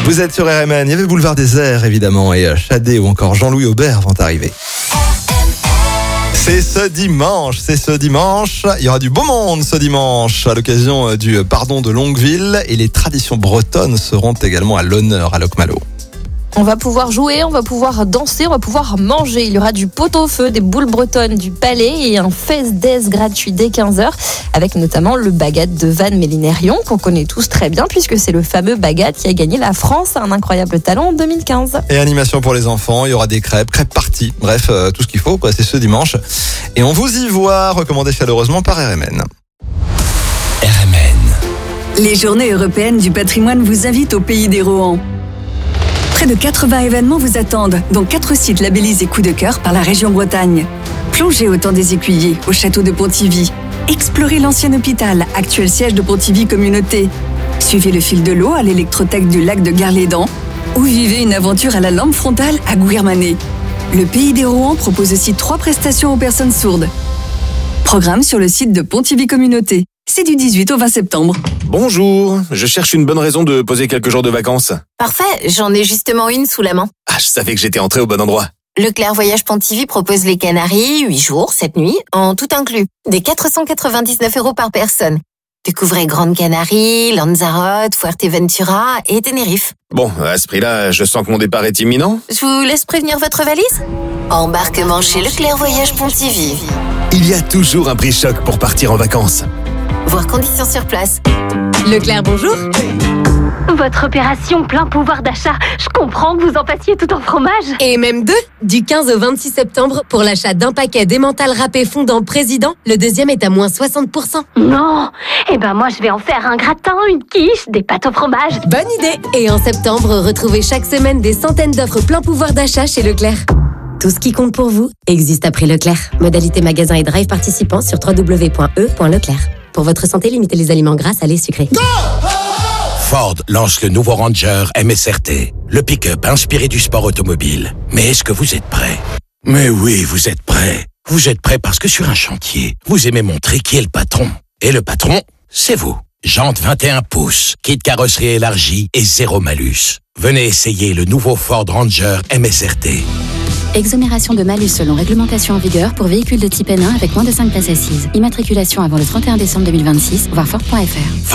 Vous êtes sur RMN, il y avait Boulevard des Airs évidemment et Shadé ou encore Jean-Louis Aubert vont arriver. C'est ce dimanche. Il y aura du beau monde ce dimanche à l'occasion du pardon de Longueville et les traditions bretonnes seront également à l'honneur à Locmalo. On va pouvoir jouer, on va pouvoir danser, on va pouvoir manger. Il y aura du pot-au-feu, des boules bretonnes, du palais et un fest-days gratuit dès 15h avec notamment le bagat de Van Mélinérion qu'on connaît tous très bien puisque c'est le fameux bagat qui a gagné la France à un incroyable talent en 2015. Et animation pour les enfants, il y aura des crêpes parties, bref, tout ce qu'il faut, c'est ce dimanche. Et on vous y voit, recommandé chaleureusement par RMN. RMN. Les Journées européennes du patrimoine vous invitent au Pays des Rohan. Près de 80 événements vous attendent, dont 4 sites labellisés coup de cœur par la région Bretagne. Plongez au temps des écuyers, au château de Pontivy. Explorez l'ancien hôpital, actuel siège de Pontivy Communauté. Suivez le fil de l'eau à l'électrothèque du lac de Garlédan. Ou vivez une aventure à la lampe frontale à Guirmanet. Le Pays des Rohan propose aussi 3 prestations aux personnes sourdes. Programme sur le site de Pontivy Communauté. C'est du 18 au 20 septembre. Bonjour, je cherche une bonne raison de poser quelques jours de vacances. Parfait, j'en ai justement une sous la main. Ah, je savais que j'étais entré au bon endroit. Leclerc Voyage Pontivy propose les Canaries, 8 jours, 7 nuits, en tout inclus. Des 499 € par personne. Découvrez Grande Canarie, Lanzarote, Fuerteventura et Tenerife. Bon, à ce prix-là, je sens que mon départ est imminent. Je vous laisse prévenir votre valise. Embarquement chez Leclerc Voyage Pontivy. Il y a toujours un prix choc pour partir en vacances. Voir conditions sur place. Leclerc, bonjour. Votre opération plein pouvoir d'achat, je comprends que vous en passiez tout en fromage. Et même 2, du 15 au 26 septembre, pour l'achat d'un paquet d'emmental râpé fondant président, le deuxième est à moins 60%. Non, moi je vais en faire un gratin, une quiche, des pâtes au fromage. Bonne idée. Et en septembre, retrouvez chaque semaine des centaines d'offres plein pouvoir d'achat chez Leclerc. Tout ce qui compte pour vous existe à prix Leclerc. Modalité magasin et drive participants sur www.e.leclerc. Pour votre santé, limitez les aliments gras, salés, sucrés. Ford lance le nouveau Ranger MSRT, le pick-up inspiré du sport automobile. Mais est-ce que vous êtes prêts? Mais oui, vous êtes prêts. Vous êtes prêts parce que sur un chantier, vous aimez montrer qui est le patron. Et le patron, c'est vous. Jantes 21 pouces, kit carrosserie élargie et 0 malus. Venez essayer le nouveau Ford Ranger MSRT. Exonération de malus selon réglementation en vigueur pour véhicules de type N1 avec moins de 5 places assises. Immatriculation avant le 31 décembre 2026, voir Ford.fr.